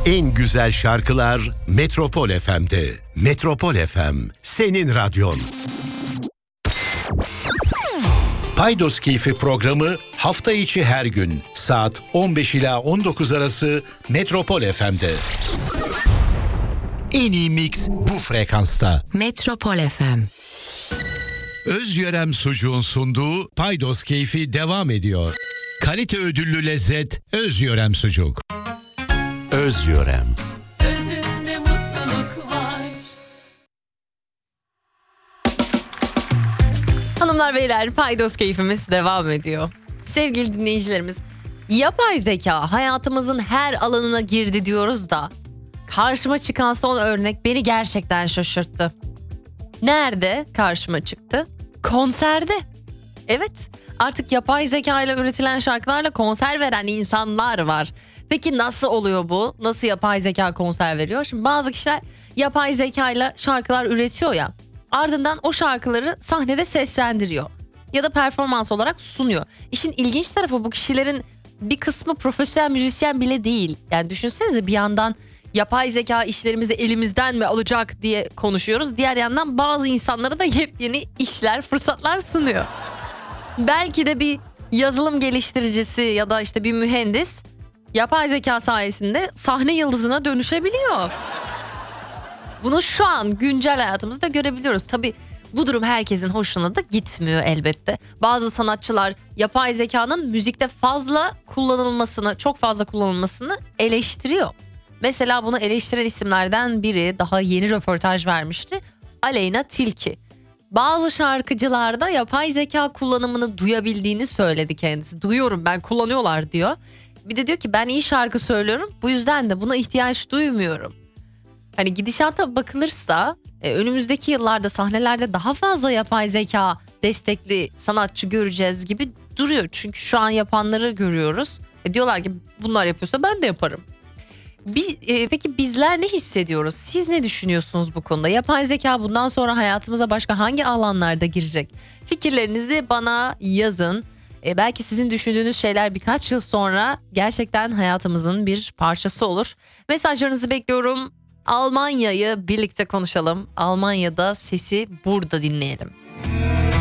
En güzel şarkılar Metropol FM'de. Metropol FM, senin radyon. Paydos Keyfi programı hafta içi her gün saat 15 ila 19 arası Metropol FM'de. En iyi mix bu frekansta. Metropol FM. Özyörem Sucuğun sunduğu Paydos Keyfi devam ediyor. Kalite ödüllü lezzet Özyörem Sucuk. Özyörem. Özünde mutluluk var. Hanımlar beyler, Paydos Keyfimiz devam ediyor. Sevgili dinleyicilerimiz, yapay zeka hayatımızın her alanına girdi diyoruz da karşıma çıkan son örnek beni gerçekten şaşırttı. Nerede karşıma çıktı? Konserde. Evet, artık yapay zeka ile üretilen şarkılarla konser veren insanlar var. Peki nasıl oluyor bu? Nasıl yapay zeka konser veriyor? Şimdi bazı kişiler yapay zeka ile şarkılar üretiyor ya. Ardından o şarkıları sahnede seslendiriyor. Ya da performans olarak sunuyor. İşin ilginç tarafı, bu kişilerin bir kısmı profesyonel müzisyen bile değil. Yani düşünsenize, bir yandan yapay zeka işlerimizi elimizden mi alacak diye konuşuyoruz. Diğer yandan bazı insanlara da yepyeni işler, fırsatlar sunuyor. Belki de bir yazılım geliştiricisi ya da işte bir mühendis yapay zeka sayesinde sahne yıldızına dönüşebiliyor. Bunu şu an güncel hayatımızda görebiliyoruz. Tabii bu durum herkesin hoşuna da gitmiyor elbette. Bazı sanatçılar yapay zekanın müzikte çok fazla kullanılmasını eleştiriyor. Mesela bunu eleştiren isimlerden biri daha yeni röportaj vermişti. Aleyna Tilki. Bazı şarkıcılarda yapay zeka kullanımını duyabildiğini söyledi kendisi. Duyuyorum ben, kullanıyorlar diyor. Bir de diyor ki ben iyi şarkı söylüyorum, bu yüzden de buna ihtiyaç duymuyorum. Hani gidişata bakılırsa önümüzdeki yıllarda sahnelerde daha fazla yapay zeka destekli sanatçı göreceğiz gibi duruyor. Çünkü şu an yapanları görüyoruz. Diyorlar ki bunlar yapıyorsa ben de yaparım. Peki bizler ne hissediyoruz? Siz ne düşünüyorsunuz bu konuda? Yapay zeka bundan sonra hayatımıza başka hangi alanlarda girecek? Fikirlerinizi bana yazın. Belki sizin düşündüğünüz şeyler birkaç yıl sonra gerçekten hayatımızın bir parçası olur. Mesajlarınızı bekliyorum. Almanya'yı birlikte konuşalım. Almanya'da sesi burada dinleyelim.